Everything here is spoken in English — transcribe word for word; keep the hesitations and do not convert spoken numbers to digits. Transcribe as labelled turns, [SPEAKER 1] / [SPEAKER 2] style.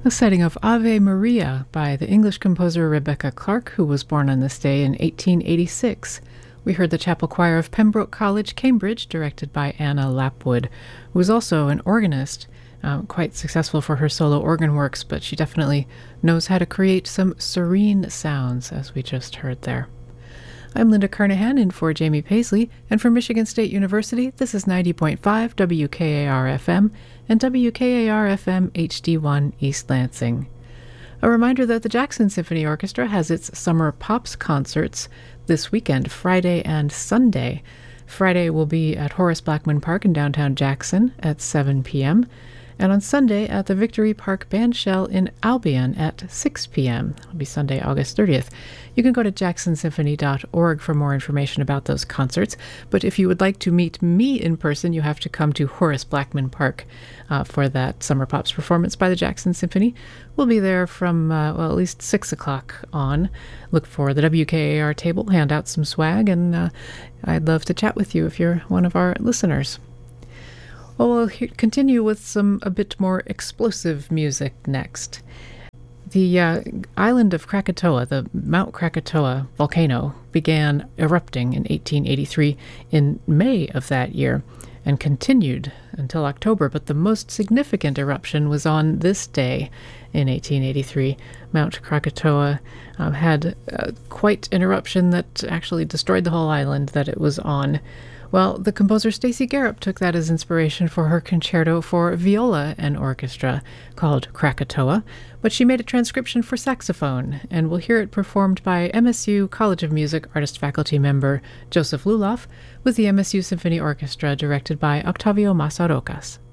[SPEAKER 1] A setting of Ave Maria by the English composer Rebecca Clark, who was born on this day in eighteen eighty-six. We heard the chapel choir of Pembroke College, Cambridge, directed by Anna Lapwood, who was also an organist, um, quite successful for her solo organ works, but she definitely knows how to create some serene sounds, as we just heard there. I'm Linda Carnahan, in for Jamie Paisley, and from Michigan State University, this is ninety point five W K A R F M and W K A R F M H D one East Lansing. A reminder that the Jackson Symphony Orchestra has its Summer Pops concerts this weekend, Friday and Sunday. Friday will be at Horace Blackman Park in downtown Jackson at seven p.m., and on Sunday at the Victory Park Bandshell in Albion at six p.m. It'll be Sunday, August thirtieth. You can go to jackson symphony dot org for more information about those concerts, but if you would like to meet me in person, you have to come to Horace Blackman Park uh, for that Summer Pops performance by the Jackson Symphony. We'll be there from, uh, well, at least six o'clock on. Look for the W K A R table, hand out some swag, and uh, I'd love to chat with you if you're one of our listeners. Well, we'll he- continue with some a bit more explosive music next. The uh, island of Krakatoa, the Mount Krakatoa volcano, began erupting in eighteen eighty-three in May of that year and continued until October, but the most significant eruption was on this day in eighteen eighty-three. Mount Krakatoa um, had uh, quite an eruption that actually destroyed the whole island that it was on. Well, the composer Stacey Garup took that as inspiration for her concerto for viola and orchestra called Krakatoa, but she made a transcription for saxophone, and we'll hear it performed by M S U College of Music artist faculty member Joseph Luloff with the M S U Symphony Orchestra directed by Octavio Masarocas.